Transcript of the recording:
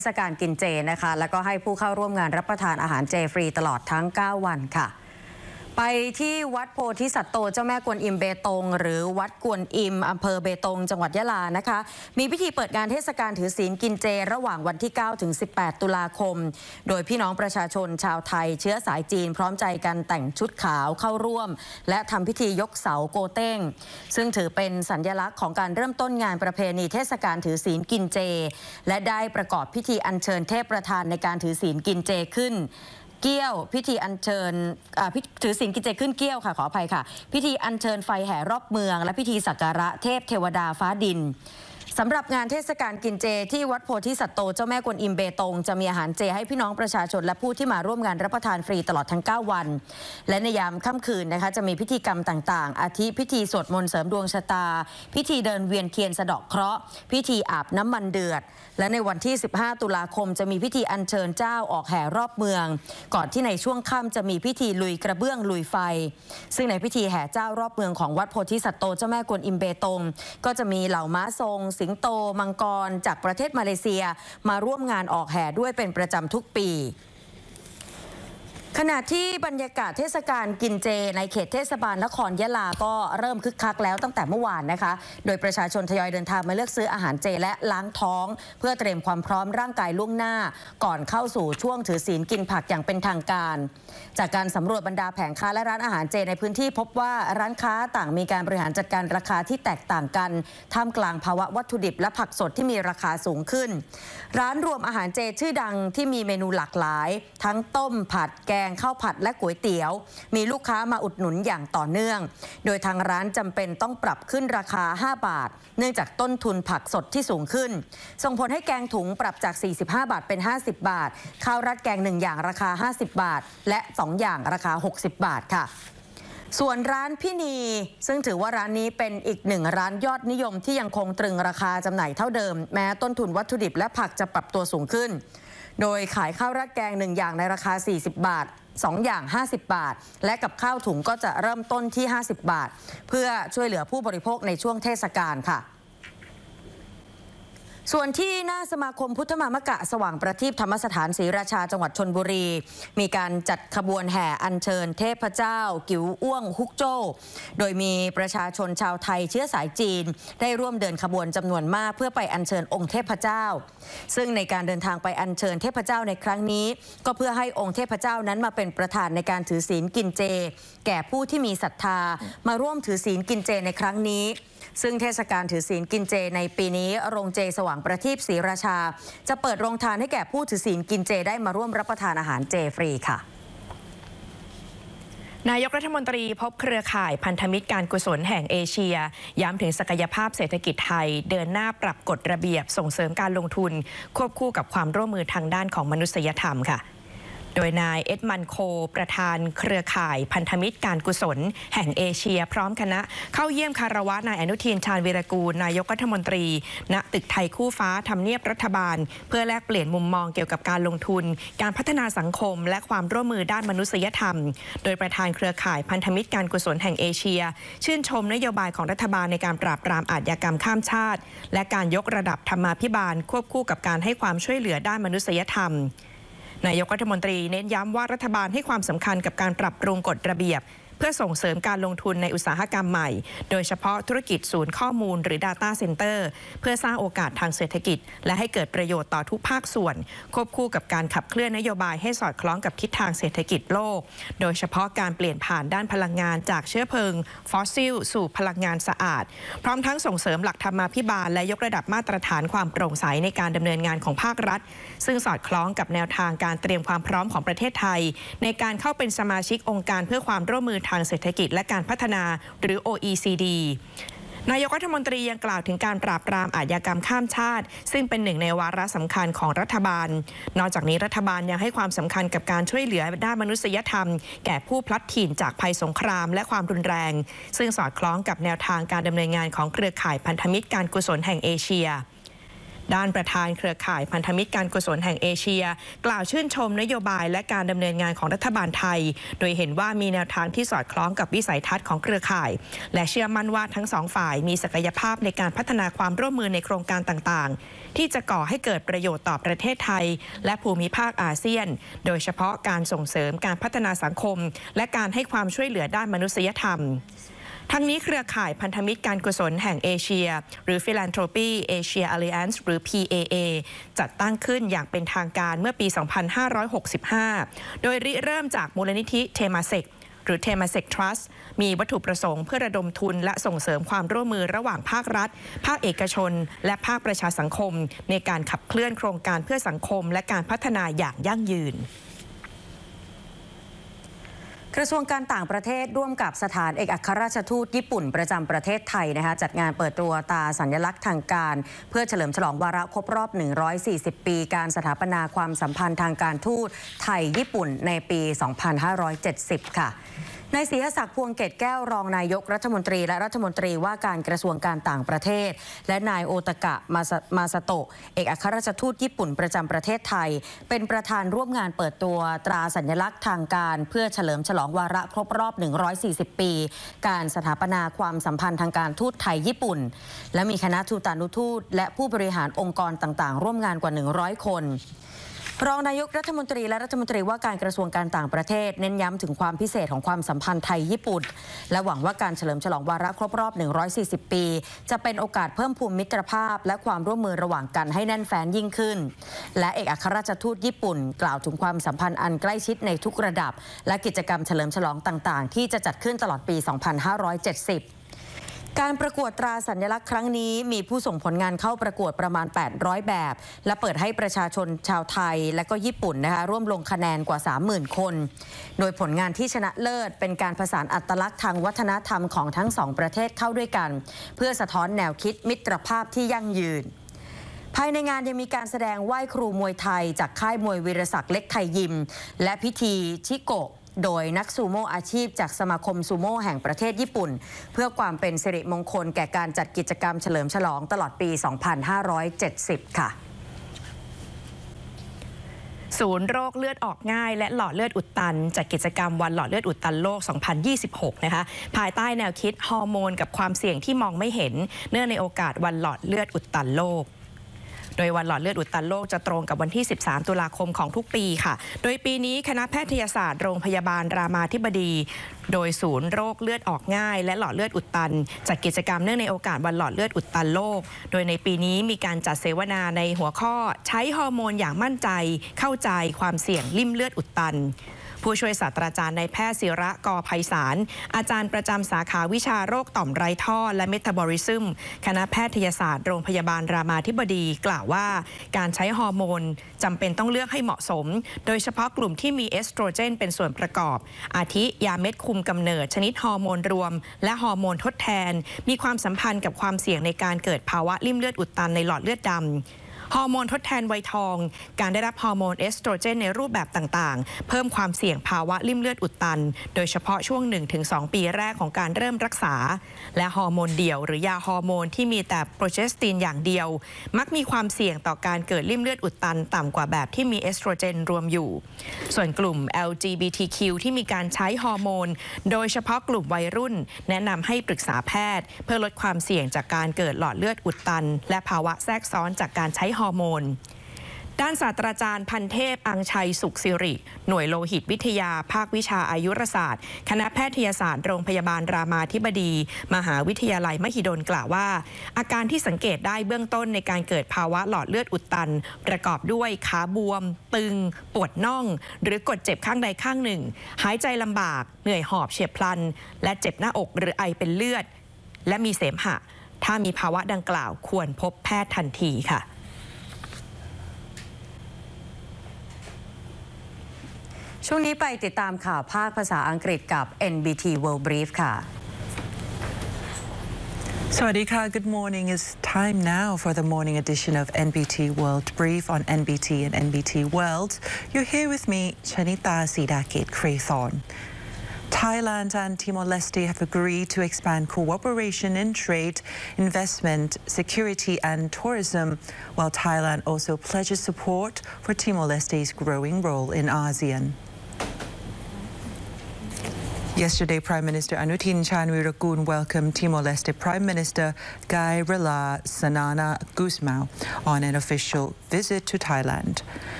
เทศกาลกินเจนะคะแล้วก็ให้ผู้เข้าร่วมงานรับประทานอาหารเจฟรีตลอดทั้ง 9 วันค่ะไปที่วัดโพธิสัตว์โตเจ้าแม่กวนอิมเบตงหรือวัดกวนอิมอำเภอเบตงจังหวัดยะลานะคะมีพิธีเปิดงานเทศกาลถือศีลกินเจระหว่างวันที่ 9 ถึง 18 ตุลาคมโดยพี่น้องประชาชนชาวไทยเชื้อสายจีนพร้อมใจกันแต่งชุดขาวเข้าร่วมและทำพิธียกเสาโกเต้งซึ่งถือเป็นสัญลักษณ์ของการเริ่มต้นงานประเพณีเทศกาลถือศีลกินเจและได้ประกอบพิธีอัญเชิญเทพประธานในการถือศีลกินเจขึ้นเกี้ยวพิธีอัญเชิญถือศีลกินเจขึ้นเกี้ยวค่ะขออภัยค่ะพิธีอัญเชิญไฟแห่รอบเมืองและพิธีสักการะเทพเทวดาฟ้าดินสำหรับงานเทศกาลกินเจที่วัดโพธิสัตว์โตเจ้าแม่กวนอิมเบตงจะมีอาหารเจให้พี่น้องประชาชนและผู้ที่มาร่วมงานรับประทานฟรีตลอดทั้ง 9 วันและในยามค่ำคืนนะคะจะมีพิธีกรรมต่างๆอาทิพิธีสวดมนต์เสริมดวงชะตาพิธีเดินเวียนเทียนสะเดาะเคราะห์พิธีอาบน้ำมันเดือดและในวันที่ 15 ตุลาคมจะมีพิธีอัญเชิญเจ้าออกแห่รอบเมืองก่อนที่ในช่วงค่ำจะมีพิธีลุยกระเบื้องลุยไฟซึ่งในพิธีแห่เจ้ารอบเมืองของวัดโพธิสัตว์โตเจ้าแม่กวนอิมเบตงก็จะมีเหล่าม้าทรงสิงโตมังกรจากประเทศมาเลเซียมาร่วมงานออกแห่ด้วยเป็นประจำทุกปีขณะที่บรรยากาศเทศกาลกินเจในเขตเทศบาลนครยะลาก็เริ่มคึกคักแล้วตั้งแต่เมื่อวานนะคะโดยประชาชนทยอยเดินทางมาเลือกซื้ออาหารเจและล้างท้องเพื่อเตรียมความพร้อมร่างกายล่วงหน้าก่อนเข้าสู่ช่วงถือศีลกินผักอย่างเป็นทางการจากการสำรวจบรรดาแผงค้าและร้านอาหารเจในพื้นที่พบว่าร้านค้าต่างมีการบริหารจัดการราคาที่แตกต่างกันท่ามกลางภาวะวัตถุดิบและผักสดที่มีราคาสูงขึ้นร้านรวมอาหารเจชื่อดังที่มีเมนูหลากหลายทั้งต้มผัดแกงข้าวผัดและก๋วยเตี๋ยวมีลูกค้ามาอุดหนุนอย่างต่อเนื่องโดยทางร้านจำเป็นต้องปรับขึ้นราคา 5 บาทเนื่องจากต้นทุนผักสดที่สูงขึ้นส่งผลให้แกงถุงปรับจาก45 บาทเป็น50 บาทข้าวราดแกง1อย่างราคา50 บาทและ2อย่างราคา60 บาทค่ะส่วนร้านพี่นีซึ่งถือว่าร้านนี้เป็นอีกหนึ่งร้านยอดนิยมที่ยังคงตรึงราคาจำหน่ายเท่าเดิมแม้ต้นทุนวัตถุดิบและผักจะปรับตัวสูงขึ้นโดยขายข้าวราดแกง1อย่างในราคา40 บาท2อย่าง50 บาทและกับข้าวถุงก็จะเริ่มต้นที่50 บาทเพื่อช่วยเหลือผู้บริโภคในช่วงเทศกาลค่ะส่วนที่หน้าสมาคมพุทธมามกะสว่างประทีปธรรมสถานศรีราชาจังหวัดชลบุรีมีการจัดขบวนแห่อัญเชิญเทพเจ้ากิ๋วอ้วงฮุกโจ้โดยมีประชาชนชาวไทยเชื้อสายจีนได้ร่วมเดินขบวนจำนวนมากเพื่อไปอัญเชิญองค์เทพเจ้าซึ่งในการเดินทางไปอัญเชิญเทพเจ้าในครั้งนี้ก็เพื่อให้องค์เทพเจ้านั้นมาเป็นประธานในการถือศีลกินเจแก่ผู้ที่มีศรัทธามาร่วมถือศีลกินเจในครั้งนี้ซึ่งเทศกาลถือศีลกินเจในปีนี้โรงเจสว่างประทีปศรีราชาจะเปิดโรงทานให้แก่ผู้ถือศีลกินเจได้มาร่วมรับประทานอาหารเจฟรีค่ะนายกรัฐมนตรีพบเครือข่ายพันธมิตรการกุศลแห่งเอเชียย้ำถึงศักยภาพเศรษฐกิจไทยเดินหน้าปรับกฎระเบียบส่งเสริมการลงทุนควบคู่กับความร่วมมือทางด้านของมนุษยธรรมค่ะโดยนายเอ็ดมันโคประธานเครือข่ายพันธมิตรการกุศลแห่งเอเชียพร้อมคณะเข้าเยี่ยมคารวะนายอนุทินชาญวีรกูลนายกรัฐมนตรีณตึกไทยคู่ฟ้าทำเนียบรัฐบาลเพื่อแลกเปลี่ยนมุมมองเกี่ยวกับการลงทุนการพัฒนาสังคมและความร่วมมือด้านมนุษยธรรมโดยประธานเครือข่ายพันธมิตรการกุศลแห่งเอเชียชื่นชมนโยบายของรัฐบาลในการปราบปรามอาชญากรรมข้ามชาติและการยกระดับธรรมาภิบาลควบคู่กับการให้ความช่วยเหลือด้านมนุษยธรรมนายกรัฐมนตรีเน้นย้ำว่ารัฐบาลให้ความสำคัญกับการปรับปรุงกฎระเบียบเพื่อส่งเสริมการลงทุนในอุตสาหกรรมใหม่โดยเฉพาะธุรกิจศูนย์ข้อมูลหรือ Data Center เพื่อสร้างโอกาสทางเศรษฐกิจและให้เกิดประโยชน์ต่อทุกภาคส่วนควบคู่กับการขับเคลื่อนนโยบายให้สอดคล้องกับทิศทางเศรษฐกิจโลกโดยเฉพาะการเปลี่ยนผ่านด้านพลังงานจากเชื้อเพลิงฟอสซิลสู่พลังงานสะอาดพร้อมทั้งส่งเสริมหลักธรรมาภิบาลและยกระดับมาตรฐานความโปร่งใสในการดำเนินงานของภาครัฐซึ่งสอดคล้องกับแนวทางการเตรียมความพร้อมของประเทศไทยในการเข้าเป็นสมาชิกองค์การเพื่อความร่วมมือทางเศรษฐกิจและการพัฒนาหรือ OECD นายกรัฐมนตรียังกล่าวถึงการปราบปรามอาชญากรรมข้ามชาติซึ่งเป็นหนึ่งในวาระสำคัญของรัฐบาลนอกจากนี้รัฐบาลยังให้ความสำคัญกับการช่วยเหลือด้านมนุษยธรรมแก่ผู้พลัดถิ่นจากภัยสงครามและความรุนแรงซึ่งสอดคล้องกับแนวทางการดำเนินงานของเครือข่ายพันธมิตรการกุศลแห่งเอเชีย ด้านประธานเครือข่ายพันธมิตรการกุศลแห่งเอเชียกล่าวชื่นชมนโยบายและการดำเนินงานของรัฐบาลไทยโดยเห็นว่ามีแนวทางที่สอดคล้องกับวิสัยทัศน์ของเครือข่ายและเชื่อมั่นว่าทั้งสองฝ่ายมีศักยภาพในการพัฒนาความร่วมมือในโครงการต่างๆที่จะก่อให้เกิดประโยชน์ต่อประเทศไทยและภูมิภาคอาเซียนโดยเฉพาะการส่งเสริมการพัฒนาสังคมและการให้ความช่วยเหลือด้านมนุษยธรรมทั้งนี้เครือข่ายพันธมิตรการกุศลแห่งเอเชียหรือ Philanthropy Asia Alliance หรือ PAA จัดตั้งขึ้นอย่างเป็นทางการเมื่อปี 2565 โดยริเริ่มจากมูลนิธิเทมาเซกหรือ Temasek Trust มีวัตถุประสงค์เพื่อระดมทุนและส่งเสริมความร่วมมือระหว่างภาครัฐภาคเอกชนและภาคประชาสังคมในการขับเคลื่อนโครงการเพื่อสังคมและการพัฒนาอย่างยั่งยืนกระทรวงการต่างประเทศร่วมกับสถานเอกอัครราชทูตญี่ปุ่นประจำประเทศไทยนะคะจัดงานเปิดตัวตราสัญลักษณ์ทางการเพื่อเฉลิมฉลองวาระครบรอบ140 ปีการสถาปนาความสัมพันธ์ทางการทูตไทยญี่ปุ่นในปี 2570 ค่ะนายศรีหศักดิ์พวงเกตแก้วรองนายกรัฐมนตรีและรัฐมนตรีว่าการกระทรวงการต่างประเทศและนายโอตากะมาซาโตะเอกอัครราชทูตญี่ปุ่นประจำประเทศไทยเป็นประธานร่วมงานเปิดตัวตราสัญลักษณ์ทางการเพื่อเฉลิมฉลองวาระครบรอบ140 ปีการสถาปนาความสัมพันธ์ทางการทูตไทยญี่ปุ่นและมีคณะทูตานุทูตและผู้บริหารองค์กรต่างๆร่วมงานกว่า100 คนรองนายกรัฐมนตรีและรัฐมนตรีว่าการกระทรวงการต่างประเทศเน้นย้ำถึงความพิเศษของความสัมพันธ์ไทยญี่ปุ่นและหวังว่าการเฉลิมฉลองวาระครบรอบ140 ปีจะเป็นโอกาสเพิ่มพูนมิตรภาพและความร่วมมือระหว่างกันให้แน่นแฟ้นยิ่งขึ้นและเอกอัครราชทูตญี่ปุ่นกล่าวถึงความสัมพันธ์อันใกล้ชิดในทุกระดับและกิจกรรมเฉลิมฉลองต่างๆที่จะจัดขึ้นตลอดปี 2570การประกวดตราสัญลักษณ์ครั้งนี้มีผู้ส่งผลงานเข้าประกวดประมาณ800แบบและเปิดให้ประชาชนชาวไทยและก็ญี่ปุ่นนะคะร่วมลงคะแนนกว่า 30,000 คนโดยผลงานที่ชนะเลิศเป็นการผสานอัตลักษณ์ทางวัฒนธรรมของทั้งสองประเทศเข้าด้วยกันเพื่อสะท้อนแนวคิดมิตรภาพที่ยั่งยืนภายในงานยังมีการแสดงไหว้ครูมวยไทยจากค่ายมวยวีรศักดิ์เล็กไทยยิมและพิธีชิโกะโดยนักซูโม่อาชีพจากสมาคมซูโม่แห่งประเทศญี่ปุ่นเพื่อความเป็นสิริมงคลแก่การจัดกิจกรรมเฉลิมฉลองตลอดปี 2570 ค่ะศูนย์โรคเลือดออกง่ายและหลอดเลือดอุดตันจัดกิจกรรมวันหลอดเลือดอุดตันโลก 2026 นะคะภายใต้แนวคิดฮอร์โมนกับความเสี่ยงที่มองไม่เห็นเนื่องในโอกาสวันหลอดเลือดอุดตันโลกโดยวันหลอดเลือดอุดตันโลกจะตรงกับวันที่ 13 ตุลาคมของทุกปีค่ะโดยปีนี้คณะแพทยศาสตร์โรงพยาบาลรามาธิบดีโดยศูนย์โรคเลือดออกง่ายและหลอดเลือดอุดตันจัดกิจกรรมเนื่องในโอกาสวันหลอดเลือดอุดตันโลกโดยในปีนี้มีการจัดเสวนาในหัวข้อใช้ฮอร์โมนอย่างมั่นใจเข้าใจความเสี่ยงลิ่มเลือดอุดตันผู้ช่วยศาสตราจารย์นายแพทย์ศิระกอไพศาลอาจารย์ประจำสาขาวิชาโรคต่อมไร้ท่อและเมตาบอลิซึมคณะแพทยศาสตร์โรงพยาบาลรามาธิบดีกล่าวว่าการใช้ฮอร์โมนจำเป็นต้องเลือกให้เหมาะสมโดยเฉพาะกลุ่มที่มีเอสโตรเจนเป็นส่วนประกอบอาทิยาเม็ดคุมกำเนิดชนิดฮอร์โมนรวมและฮอร์โมนทดแทนมีความสัมพันธ์กับความเสี่ยงในการเกิดภาวะลิ่มเลือดอุดตันในหลอดเลือดดำฮอร์โมนทดแทนวัยทองการได้รับฮอร์โมนเอสโตรเจนในรูปแบบต่างๆเพิ่มความเสี่ยงภาวะลิ่มเลือดอุดตันโดยเฉพาะช่วง 1-2 ปีแรกของการเริ่มรักษาและฮอร์โมนเดี่ยวหรือยาฮอร์โมนที่มีแต่โปรเจสตีนอย่างเดียวมักมีความเสี่ยงต่อการเกิดลิ่มเลือดอุดตันต่ำกว่าแบบที่มีเอสโตรเจนรวมอยู่ส่วนกลุ่ม LGBTQ ที่มีการใช้ฮอร์โมนโดยเฉพาะกลุ่มวัยรุ่นแนะนำให้ปรึกษาแพทย์เพื่อลดความเสี่ยงจากการเกิดหลอดเลือดอุดตันและภาวะแทรกซ้อนจากการใช้ฮอร์โมนด้านศาสตราจารย์พันเทพอังชัยสุขสิริหน่วยโลหิตวิทยาภาควิชาอายุรศาสตร์คณะแพทยศาสตร์โรงพยาบาลรามาธิบดีมหาวิทยาลัยมหิดลกล่าวว่าอาการที่สังเกตได้เบื้องต้นในการเกิดภาวะหลอดเลือดอุดตันประกอบด้วยขาบวมตึงปวดน่องหรือกดเจ็บข้างใดข้างหนึ่งหายใจลำบากเหนื่อยหอบเฉียบพลันและเจ็บหน้าอกหรือไอเป็นเลือดและมีเสมหะถ้ามีภาวะดังกล่าวควรพบแพทย์ทันทีค่ะช่วงนี้ไปติดตามข่าวภาคภาษาอังกฤษกับ NBT World Brief ค่ะ Sawadika, good morning. It's time now for the morning edition of NBT World Brief on NBT and NBT World. You're here with me, Chanita Sidakit Krathon. Thailand and Timor-Leste have agreed to expand cooperation in trade, investment, security and tourism, while Thailand also pledges support for Timor-Leste's growing role in ASEAN. Yesterday, Prime Minister Anutin Chanvirakul welcomed Timor-Leste Prime Minister Guy Rila Sanana Gusmao on an official visit to Thailand.